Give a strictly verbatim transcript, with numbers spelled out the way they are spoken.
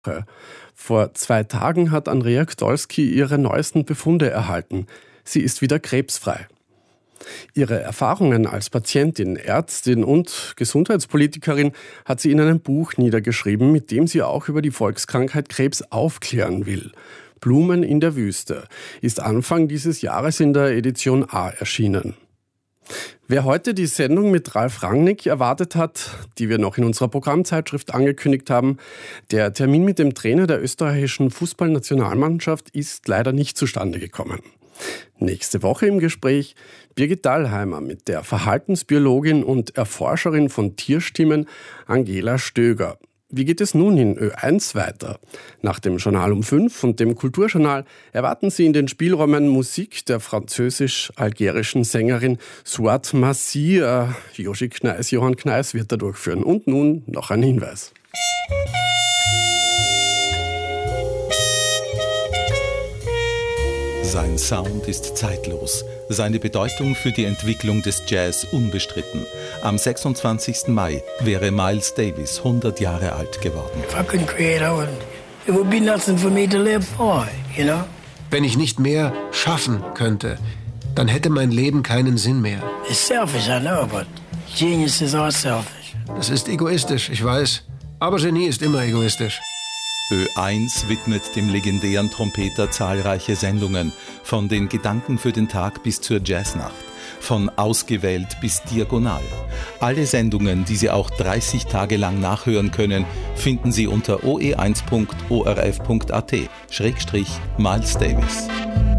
Vor zwei Tagen hat Andrea Gdolski ihre neuesten Befunde erhalten. Sie ist wieder krebsfrei. Ihre Erfahrungen als Patientin, Ärztin und Gesundheitspolitikerin hat sie in einem Buch niedergeschrieben, mit dem sie auch über die Volkskrankheit Krebs aufklären will. Blumen in der Wüste ist Anfang dieses Jahres in der Edition A erschienen. Wer heute die Sendung mit Ralf Rangnick erwartet hat, die wir noch in unserer Programmzeitschrift angekündigt haben, der Termin mit dem Trainer der österreichischen Fußballnationalmannschaft ist leider nicht zustande gekommen. Nächste Woche im Gespräch Birgit Dallheimer mit der Verhaltensbiologin und Erforscherin von Tierstimmen Angela Stöger. Wie geht es nun in Ö eins weiter? Nach dem Journal um fünf und dem Kulturjournal erwarten Sie in den Spielräumen Musik der französisch-algerischen Sängerin Souad Massi. Äh, Joshi Kneis, Johann Kneis wird da durchführen. Und nun noch ein Hinweis. Sein Sound ist zeitlos, seine Bedeutung für die Entwicklung des Jazz unbestritten. Am sechsundzwanzigsten Mai wäre Miles Davis hundert Jahre alt geworden. Wenn ich nicht mehr schaffen könnte, dann hätte mein Leben keinen Sinn mehr. Das ist egoistisch, ich weiß, aber Genie ist immer egoistisch. Ö eins widmet dem legendären Trompeter zahlreiche Sendungen, von den Gedanken für den Tag bis zur Jazznacht, von Ausgewählt bis Diagonal. Alle Sendungen, die Sie auch dreißig Tage lang nachhören können, finden Sie unter o e eins punkt o r f punkt a t schrägstrich Miles Davis.